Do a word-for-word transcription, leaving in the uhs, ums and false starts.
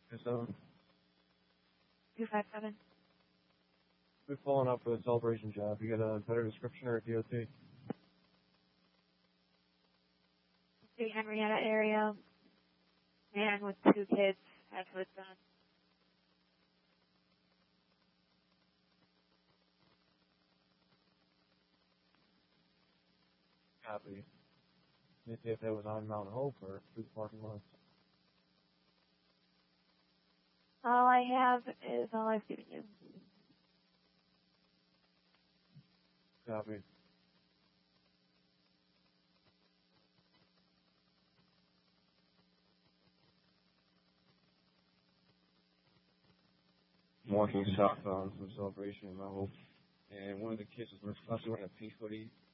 Two seven. two five seven. We're following up for the celebration job. You got a better description or a D O T? The Henrietta area. Man with two kids has hood on. Copy. Let me see if that was on Mount Hope or through the parking lot. All I have is all I've given you. Copy. I'm walking southbound from Celebration in Mount Hope, and one of the kids was also wearing a pink hoodie